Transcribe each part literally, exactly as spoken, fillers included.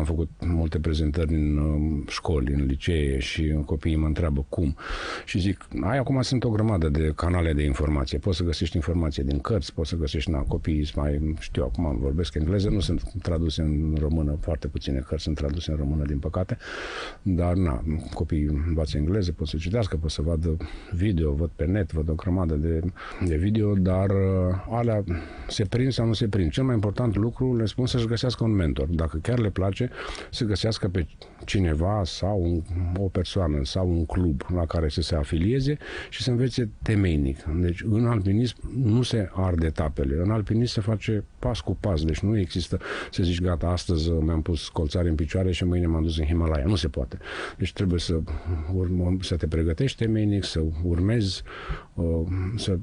făcut multe prezentări în școli, în licee și copiii mă întreabă cum. Și zic, ai acum sunt o grămadă de canale de informație. Poți să găsești informație din cărți, poți să găsești, na, copiii mai știu, acum vorbesc engleză, nu sunt traduse în română, foarte puține cărți sunt traduse în română, din păcate, dar na, copiii învață engleză, pot să citească, pot să vadă video, văd pe net, văd o grămadă de, de video, dar alea se prind sau nu se prind. Cel mai important lucru, le spun, să-și găsească un mentor. Dacă chiar le place, să găsească pe cineva sau un, o persoană sau un club la care să se afilieze și să învețe temeinic. Deci în alpinism nu se ard etapele. În alpinism se face pas cu pas. Deci nu există să zici, gata, astăzi mi-am pus colțare în picioare și mâine m-am dus în Himalaya. Nu se poate. Deci trebuie să, urmă, să te pregătești temeinic, să urmezi, să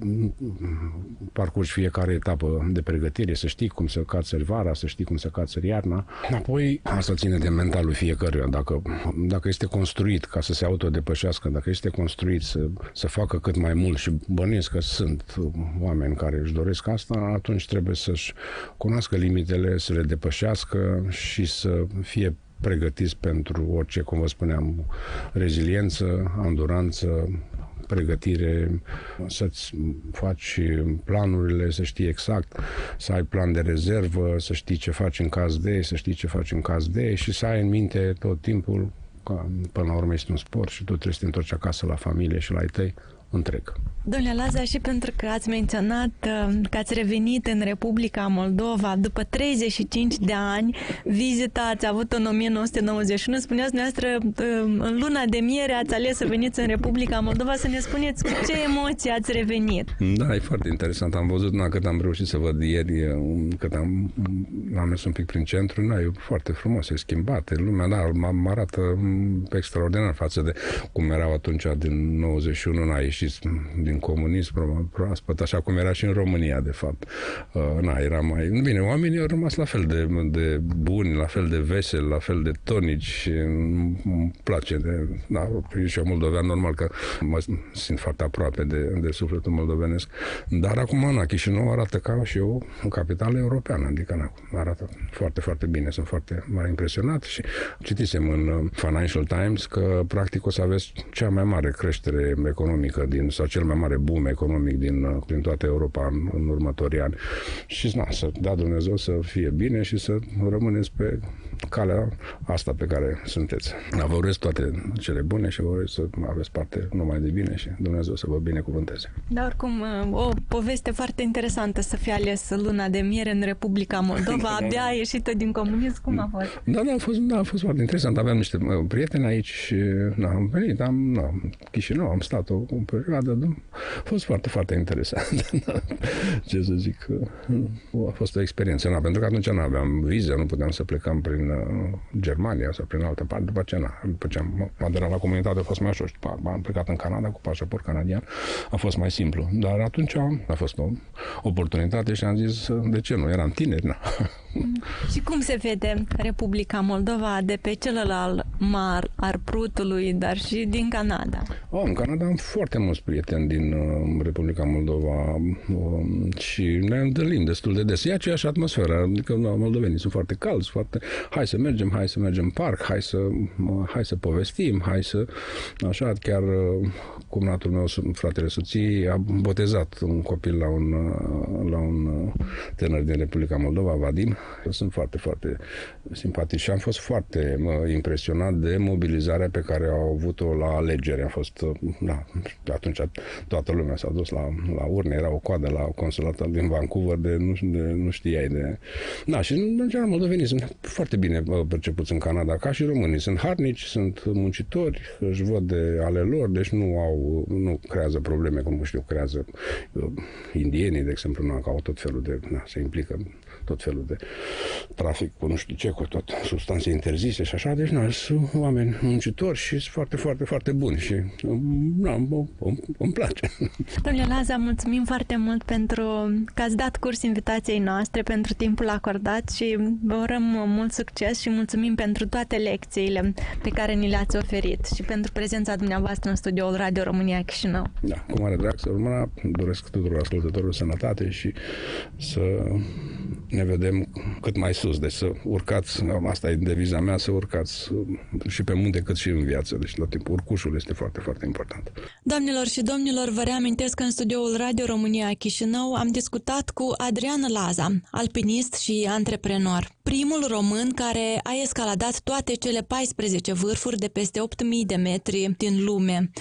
parcurgi fiecare etapă de pregătire, să știi cum să cațări vara, să știi cum să cațări iarna. Apoi, asta ține de mentalul fiecăruia. Dacă, dacă este construit ca să se autodepășească, dacă este construit să, să facă cât mai mult și bănuiesc că sunt oameni care își doresc asta, atunci trebuie să-și cunoască limitele, să le depășească și să fie pregătiți pentru orice, cum vă spuneam, reziliență, anduranță, pregătire, să-ți faci planurile, să știi exact, să ai plan de rezervă, să știi ce faci în caz de, să știi ce faci în caz de și să ai în minte tot timpul că până la urmă este un sport și tu trebuie să te întorci acasă la familie și la ai tăi întreg. Domnule Lazar, și pentru că ați menționat că ați revenit în Republica Moldova după treizeci și cinci de ani, vizita ați avut în o mie nouă sute nouăzeci și unu, spuneați dumneavoastră, în luna de miere ați ales să veniți în Republica Moldova, să ne spuneți cu ce emoții ați revenit. Da, e foarte interesant. Am văzut, na, cât am reușit să văd ieri, cât am, am mers un pic prin centru, na, e foarte frumos, e schimbat. Lumea, da, mă arată extraordinar față de cum erau atunci din nouăzeci și unu, na, ieșit din comunism proaspăt, așa cum era și în România, de fapt. Na, era mai... Bine, oamenii au rămas la fel de, de buni, la fel de veseli, la fel de tonici. Îmi place de... Da, și eu moldovean, normal că mă simt foarte aproape de, de sufletul moldovenesc. Dar acum, na, Chișinău arată ca și o, o capitală europeană, adică na, arată foarte, foarte bine. Sunt foarte mai impresionat și citisem în Financial Times că practic o să aveți cea mai mare creștere economică din, sau cel mai mare boom economic din, din toată Europa în, în următorii ani. Și na, să dea Dumnezeu să fie bine și să rămâneți pe calea asta pe care sunteți. Da, vă urez toate cele bune și vă urez să aveți parte numai de bine și Dumnezeu să vă binecuvânteze. Dar oricum, o poveste foarte interesantă să fie ales luna de miere în Republica Moldova, abia ieșită din comunism, cum a fost? Da, da, a fost, da, a fost foarte interesant. Aveam niște prieteni aici și na, am venit, am, na, Chișinău, am stat o, o perioadă, a fost foarte, foarte interesant. Ce să zic, a fost o experiență, na, pentru că atunci nu aveam viză, nu puteam să plecăm prin Germania sau prin altă parte, după ce, na, după ce am aderat la comunitate a fost mai ușor și am plecat în Canada cu pașaport canadian, a fost mai simplu, dar atunci a fost o oportunitate și am zis, de ce nu, eram tineri, na. Și cum se vede Republica Moldova de pe celălalt mar al Prutului, dar și din Canada? Oh, în Canada am foarte mulți prieteni din uh, Republica Moldova uh, și ne întâlnim destul de des. E aceeași atmosferă, adică uh, moldovenii sunt foarte calzi, foarte, hai să mergem, hai să mergem în parc, hai să, uh, hai să povestim, hai să, așa, chiar uh, cumnatul meu, fratele soției, a botezat un copil la un, uh, la un uh, tânăr din Republica Moldova, Vadim. Sunt foarte, foarte simpatici și am fost foarte uh, impresionat de mobilizarea pe care au avut-o la alegeri. A fost, uh, da, atunci toată lumea s-a dus la, la urne, era o coadă la consulatul din Vancouver de nu, de, nu știai de... Da, și în general moldovenii sunt foarte bine percepuți în Canada, ca și românii. Sunt harnici, sunt muncitori, își văd de ale lor, deci nu au, nu creează probleme, cum știu, creează uh, indienii, de exemplu, nu, că au tot felul de... Na, se implică tot felul de trafic cu nu știu ce, cu tot substanțe interzise și așa, deci nu, sunt oameni muncitori și sunt foarte, foarte, foarte buni și na, îmi, îmi place. Domnule Lazar, mulțumim foarte mult pentru că ați dat curs invitației noastre, pentru timpul acordat și vă urăm mult succes și mulțumim pentru toate lecțiile pe care ni le-ați oferit și pentru prezența dumneavoastră în studioul Radio România Chișinău. Da, cu mare drag să rămână, doresc tuturor ascultătorilor sănătate și să ne vedem cât mai sus. Deci să urcați, asta e deviza mea, să urcați și pe munte cât și în viață. Deci tot timpul urcușul este foarte, foarte important. Doamnelor și domnilor, vă reamintesc că în studioul Radio România Chișinău am discutat cu Adrian Laza, alpinist și antreprenor. Primul român care a escaladat toate cele paisprezece vârfuri de peste opt mii de metri din lume.